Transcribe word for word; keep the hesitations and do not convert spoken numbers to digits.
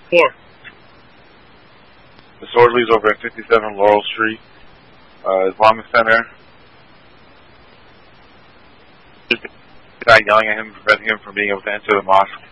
Four. Disorderlies over at fifty-seven Laurel Street. Uh, Islamic Center. Guy yelling at him, preventing him from being able to enter the mosque.